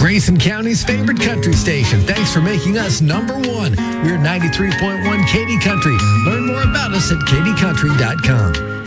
Grayson County's favorite country station. Thanks for making us number one. We're 93.1 Katy Country. Learn more about us at katycountry.com.